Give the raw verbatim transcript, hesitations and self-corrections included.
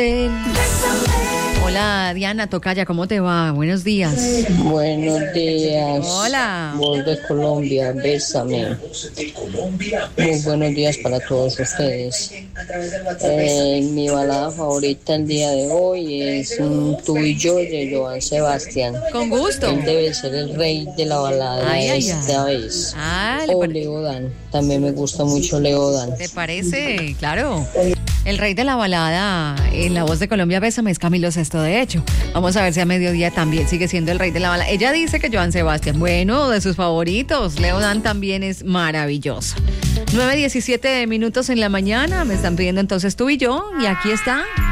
Hola Diana Tocaya, ¿cómo te va? Buenos días. Buenos días. Hola. Voz de Colombia, bésame. Muy buenos días para todos ustedes. Eh, mi balada favorita el día de hoy es um, Tú y yo de Joan Sebastián. Con gusto. Él debe ser el rey de la balada Ay, ay, esta ay. vez. Ah, ¿le o pare- Leo Dan. También me gusta mucho Leo Dan. ¿Te parece? Claro. El rey de la balada en La Voz de Colombia, bésame, es Camilo Sesto, de hecho. Vamos a ver si a mediodía también sigue siendo el rey de la balada. Ella dice que Joan Sebastián, bueno, de sus favoritos. Leo Dan también es maravilloso. nueve diecisiete minutos en la mañana, me están pidiendo entonces Tú y yo, y aquí está